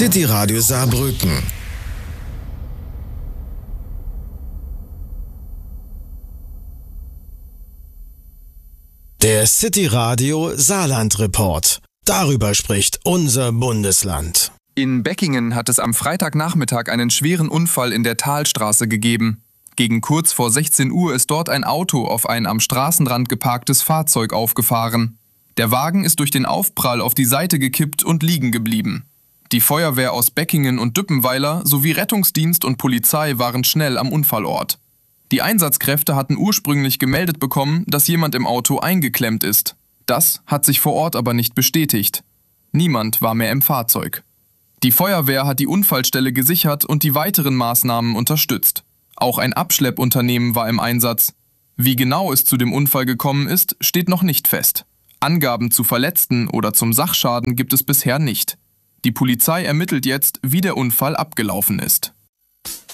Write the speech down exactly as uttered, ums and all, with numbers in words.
City Radio Saarbrücken. Der City Radio Saarland Report. Darüber spricht unser Bundesland. In Beckingen hat es am Freitagnachmittag einen schweren Unfall in der Talstraße gegeben. Gegen kurz vor sechzehn Uhr ist dort ein Auto auf ein am Straßenrand geparktes Fahrzeug aufgefahren. Der Wagen ist durch den Aufprall auf die Seite gekippt und liegen geblieben. Die Feuerwehr aus Beckingen und Düppenweiler sowie Rettungsdienst und Polizei waren schnell am Unfallort. Die Einsatzkräfte hatten ursprünglich gemeldet bekommen, dass jemand im Auto eingeklemmt ist. Das hat sich vor Ort aber nicht bestätigt. Niemand war mehr im Fahrzeug. Die Feuerwehr hat die Unfallstelle gesichert und die weiteren Maßnahmen unterstützt. Auch ein Abschleppunternehmen war im Einsatz. Wie genau es zu dem Unfall gekommen ist, steht noch nicht fest. Angaben zu Verletzten oder zum Sachschaden gibt es bisher nicht. Die Polizei ermittelt jetzt, wie der Unfall abgelaufen ist.